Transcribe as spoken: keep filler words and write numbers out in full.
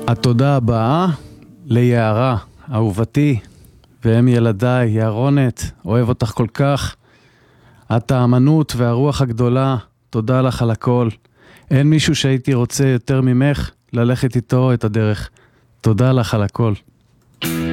התודה הבאה ליערה, אהובתי, והם ילדיי, יערונת, אוהב אותך כל כך. את האמנות והרוח הגדולה, תודה לך על הכל. אין מישהו שהייתי רוצה יותר ממך ללכת איתו את הדרך. תודה לך על הכל.